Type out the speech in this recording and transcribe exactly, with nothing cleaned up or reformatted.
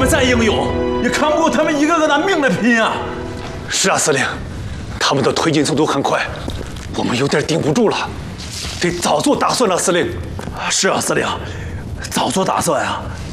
们再英勇，也扛不过他们一个个拿命来拼啊！ 是啊，司令，他们的推进速度很快，我们有点顶不住了，得早做打算了，司令。 是啊，司令，早做打算啊！